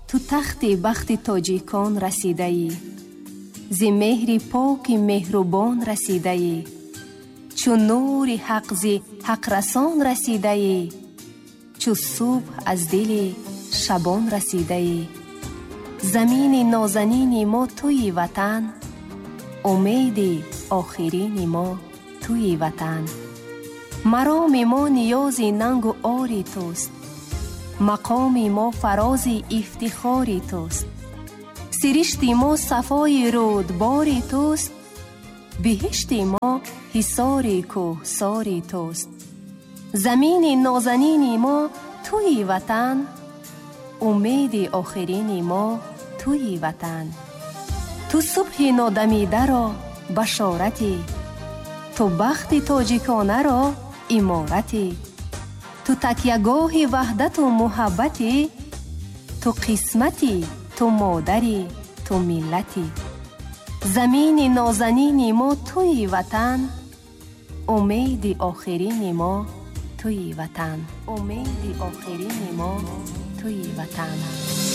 ту тахти бахти тоҷикон расидаӣ. зи меҳри поки меҳрубон расидаӣ. чу нури ҳақ зи ҳақрасон расидаӣ. чу субҳ аз дили шабон расидаӣ. замини нозанини мо туи ватан, умеди охирини мо туи ватан. мароми мо ниёзи нангу ори туст, мақоми мо фарози ифтихори туст. сиришти мо сафои рудбори туст, биҳишти мо ҳисори кӯҳсори туст. замини нозанини мо туи ватан, умеди охирини мо туи ватан. ту субҳи нодамидаро башорати, ту бахти тоҷиконаро иморати. ту такягоҳи ваҳдату муҳаббати, ту қисмати, ту модари, ту миллати. замини нозанини мо туи ватан, умеди охирини мо туи ватан. умеди охирини мо туи ватан.